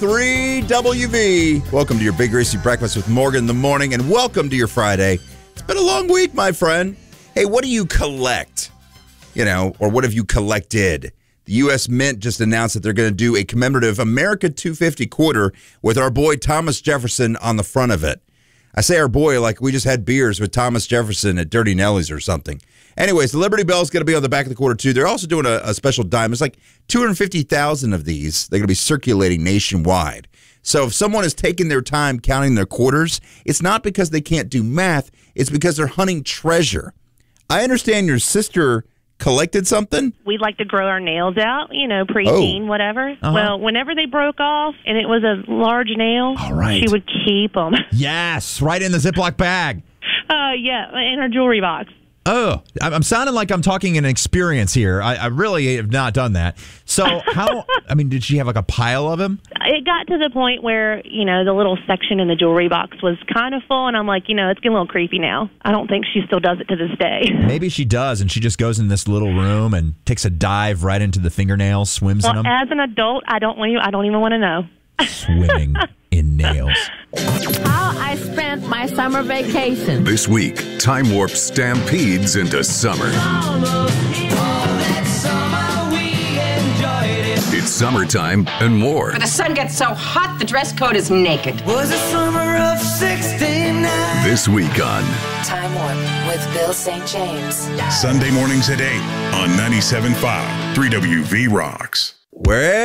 3WV. Welcome to your Big Greasy Breakfast with Morgan in the morning, and welcome to your Friday. It's been a long week, my friend. Hey, what do you collect? Or what have you collected? The U.S. Mint just announced that they're going to do a commemorative America 250 quarter with our boy Thomas Jefferson on the front of it. I say our boy like we just had beers with Thomas Jefferson at Dirty Nelly's or something. Anyways, the Liberty Bell is going to be on the back of the quarter, too. They're also doing a special dime. It's like 250,000 of these. They're going to be circulating nationwide. So if someone is taking their time counting their quarters, it's not because they can't do math. It's because they're hunting treasure. I understand your sister collected something? We'd like to grow our nails out, preteen, whatever. Uh-huh. Well, whenever they broke off and it was a large nail, All right. she would keep them. Yes, right in the Ziploc bag. Yeah, in her jewelry box. Oh, I'm sounding like I'm talking an experience here. I really have not done that. So did she have like a pile of them? It got to the point where, the little section in the jewelry box was kind of full, and I'm like, it's getting a little creepy now. I don't think she still does it to this day. Maybe she does, and she just goes in this little room and takes a dive right into the fingernails, swims in them. As an adult, I don't even want to know. Swimming in nails. How I spent my summer vacation. This week, Time Warp stampedes into summer. It's summertime and more. But the sun gets so hot, the dress code is naked. Was a summer of 69. This week on Time Warp with Bill St. James. Sunday mornings at 8 on 97.5 3WV Rocks. Where?